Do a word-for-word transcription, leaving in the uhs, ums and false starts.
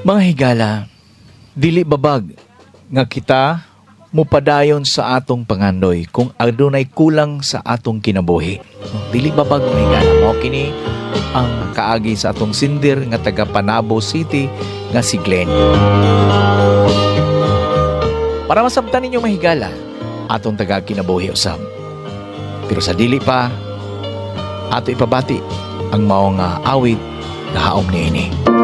Mga higala, dili babag nga kita mupadayon sa atong pangandoy kung adunay kulang sa atong kinabuhi. Dili babag mga higala, mao kini ang kaagi sa atong sindir nga taga Panabo City nga si Glenn. Para masabtan ninyo mga higala, atong taga kinabuhi usab. Pero sa dili pa, ato ipabati ang mao nga awit nga haom niini.